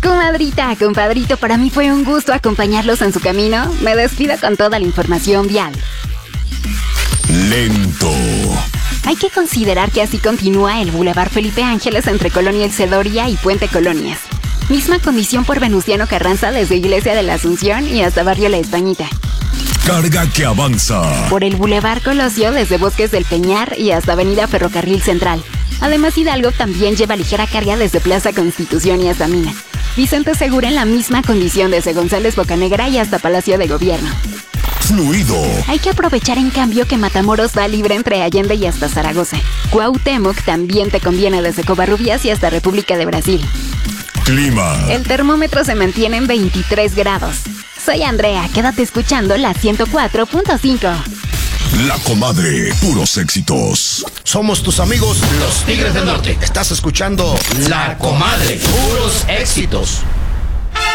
Comadrita, compadrito, para mí fue un gusto acompañarlos en su camino. Me despido con toda la información vial. Lento. Hay que considerar que así continúa el Boulevard Felipe Ángeles entre Colonia El Cedoria y Puente Colonias. Misma condición por Venustiano Carranza desde Iglesia de la Asunción y hasta Barrio La Españita. Carga que avanza. Por el Boulevard Colosio desde Bosques del Peñar y hasta Avenida Ferrocarril Central. Además, Hidalgo también lleva ligera carga desde Plaza Constitución y hasta Mina. Vicente Segura en la misma condición desde González Bocanegra y hasta Palacio de Gobierno. Fluido. Hay que aprovechar en cambio que Matamoros va libre entre Allende y hasta Zaragoza. Cuauhtémoc también te conviene desde Covarrubias y hasta República de Brasil. Clima. El termómetro se mantiene en 23 grados. Soy Andrea, quédate escuchando la 104.5. La Comadre, puros éxitos. Somos tus amigos, los Tigres del Norte. Estás escuchando La Comadre, puros éxitos.